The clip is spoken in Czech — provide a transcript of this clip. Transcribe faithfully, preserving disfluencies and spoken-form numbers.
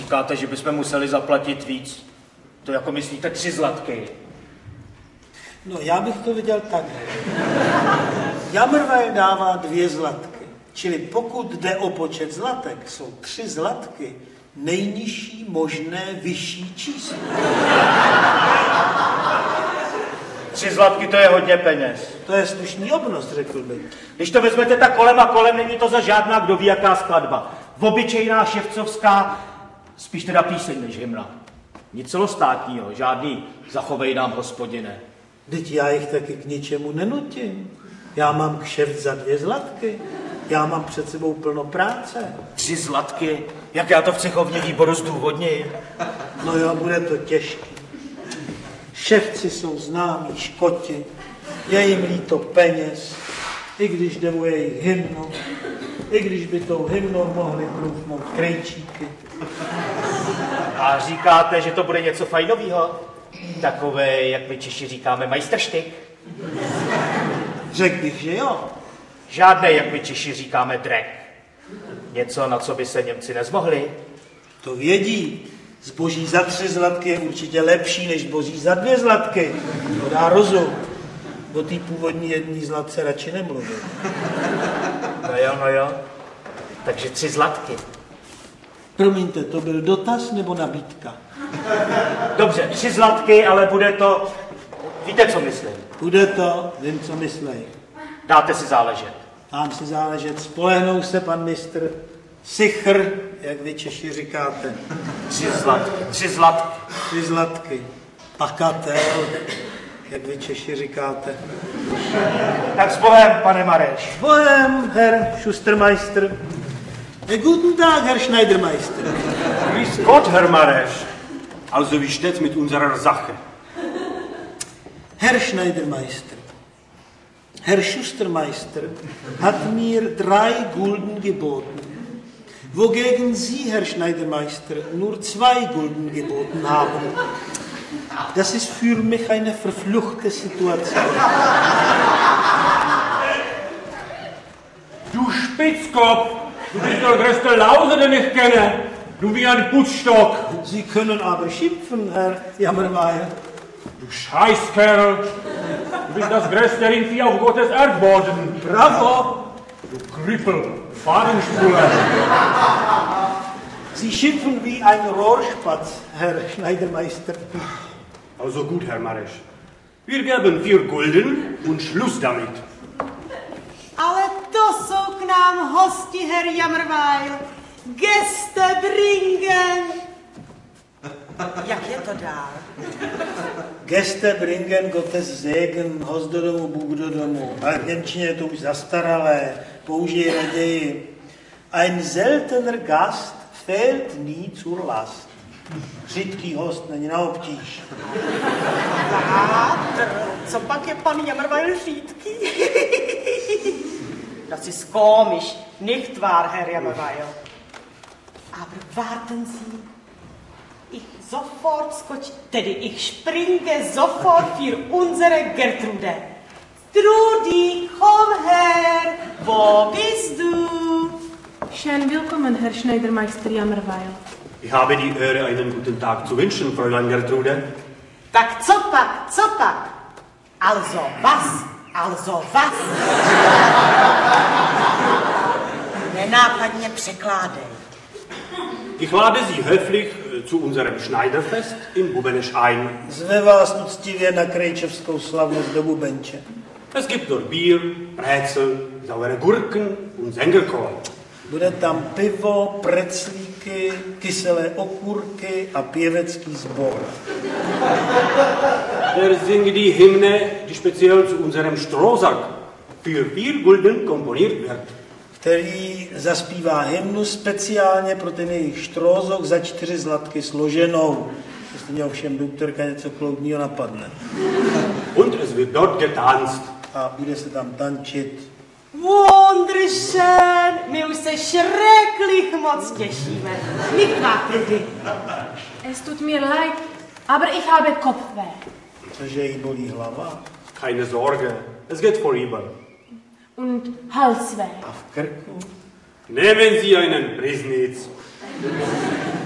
Říkáte, že bychom museli zaplatit víc. To jako myslíte tři zlatky. No, já bych to viděl takhle. Jamrvail dává dvě zlatky. Čili pokud jde o počet zlatek, jsou tři zlatky nejnižší možné vyšší číslo. Tři zlatky, to je hodně peněz. To je slušný obnos, řekl bych. Když to vezmete tak kolem a kolem, není to za žádná kdo ví jaká skladba. Obyčejná ševcovská, spíš teda píseň než hymna. Nic celostátního, žádný zachovej nám, Hospodine. Vždyť já jich taky k ničemu nenutím. Já mám kšeft za dvě zlatky. Já mám před sebou plno práce. Tři zlatky? Jak já to v cechovním výboru zdůvodním? No jo, bude to těžké. Ševci jsou známí škoti, je jim líto peněz, i když jde o jejich hymnu, i když by tou hymnou mohli průfnout krejčíky. A říkáte, že to bude něco fajnového? Takové, jak my Češi říkáme, majstrštyk? Řekl bych, že jo. Žádné, jak my Češi říkáme, drek. Něco, na co by se Němci nezmohli? To vědí. Zboží za tři zlatky je určitě lepší než zboží za dvě zlatky. To dá rozum. O té původní jedný zlatce radši nemluvil. No jo, no jo. Takže tři zlatky. Promiňte, to byl dotaz nebo nabídka? Dobře, tři zlatky, ale bude to... Víte, co myslím? Bude to, vím, co myslej. Dáte si záležet. Dám si záležet, spolehnou se pan mistr Sichr, jak vy Češi říkáte. Tři zlatky, tři zlatky. Tři zlatky. Pakatel, jak vy Češi říkáte. Tak s Bohem, pane Mareš. S Bohem, Herr Schustermeister. Guten Tag, Herr Schneidermeister. Grüß Gott, Herr Mareš. Also, wie steht's mit unserer Sache? Herr Schneidermeister, Herr Schustermeister hat mir drei Gulden geboten, wogegen Sie, Herr Schneidermeister, nur zwei Gulden geboten haben. Das ist für mich eine verfluchte Situation. Du Spitzkopf, du bist der größte Lause, den ich kenne. Du wie ein Putzstock. Sie können aber schimpfen, Herr Jammermeier. Du Scheißkerl, du bist das größte Rindvieh auf Gottes Erdboden. Bravo! Du Krüppel, Fadenspule. Sie schimpfen wie ein Rohrspatz, Herr Schneidermeister. Also gut, Herr Mareš. Wir geben vier Gulden und Schluss damit. Ale to jsou k nám hosti, Herr Jammerweil. Gäste bringen. Jak je to dál? Gäste bringen Gottes Segen, host do domu, Bůh do domu. Ale v němčině je to už zastaralé, použij raději. Ein seltener Gast fehlt nie zur Last. Řídký host není na obtíž. Vátr, co pak je pan Jammerweil řídký? Das ist komisch, nicht wahr, Herr Jammerweil? Aber warten Sie, ich sofort skoč, tedy ich springe sofort für unsere Gertrude. Trudi, komm her, wo bist du? Schön willkommen, Herr Schneidermeister Jammerweil. Ich habe die Ehre, einen guten Tag zu wünschen, Fräulein Gertrude. Tak co pak, co pak? Also was, also was? Nenápadně překládej. Ich lade Sie höflich zu unserem Schneiderfest in Bubenisch ein. Zve vás uctivě na krejčevskou slavnost do Bubenče. Es gibt dort Bier, Brezel, saure Gurken und Sengerkohl. Bude tam pivo, preclíky, kyselé okurky a pěvecký sbor. Er singt die Hymne, die speziell zu unserem Strohsack für vier Gulden komponiert wird. Který zaspívá hymnu speciálně pro ten jejich štrózok za čtyři zlatky složenou. Jestli mě ovšem doktorka něco kloudního napadne. Und es wird dort getanzt. A bude se tam tančit. Wunderschön, my už se schrecklich moc těšíme. Nicht wahr, Trudi? Es tut mir leid, aber ich habe Kopfweh. Cože jí bolí hlava? Keine Sorge, es geht vorüber. Und Halsweh. A v krku? Nehmen Sie einen Prisnitz.